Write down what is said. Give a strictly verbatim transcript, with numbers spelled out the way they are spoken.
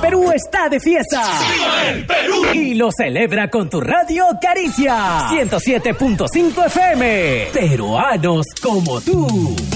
Perú está de fiesta. ¡Viva el Perú! Y lo celebra con tu radio Caricia ciento siete punto cinco F M. Peruanos como tú.